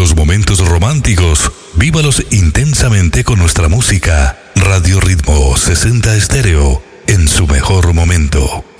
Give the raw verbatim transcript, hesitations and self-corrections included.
los momentos románticos, vívalos intensamente con nuestra música. Radio Ritmo sesenta Estéreo, en su mejor momento.